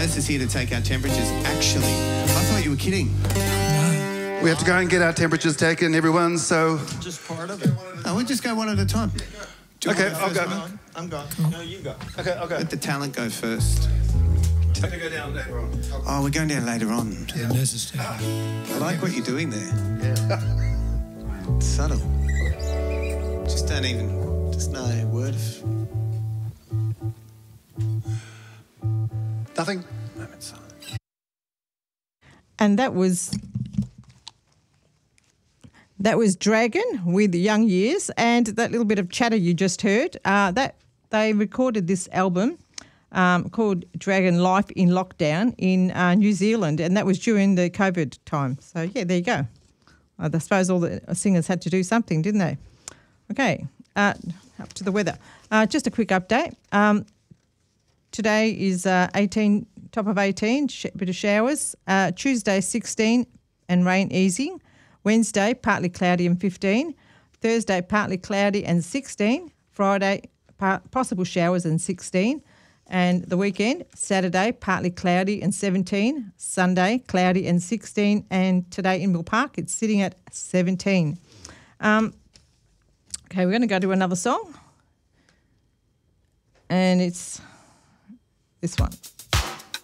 Dennis is here to take our temperatures. Actually, I thought you were kidding. No. We have to go and get our temperatures taken, everyone, so... Just part of it. Oh, we'll just go one at a time. Okay, I'll go. I'm gone. No, you go. Okay, I'll go. Let the talent go first. I'm going to go down later on. Oh, we're going down later on. Yeah. Necessary. I like what you're doing there. Yeah. Subtle. Just don't even... Just no word of... Nothing? Moment silence. And that was Dragon with Young Years, and that little bit of chatter you just heard, that they recorded this album called Dragon Life in Lockdown in New Zealand, and that was during the COVID time. So, yeah, there you go. I suppose all the singers had to do something, didn't they? Okay, up to the weather. Just a quick update. Today is top of 18, bit of showers. Tuesday, 16 and rain easing. Wednesday, partly cloudy and 15. Thursday, partly cloudy and 16. Friday, possible showers and 16. And the weekend, Saturday, partly cloudy and 17. Sunday, cloudy and 16. And today in Mill Park, it's sitting at 17. Okay, we're going to go to another song. And it's this one.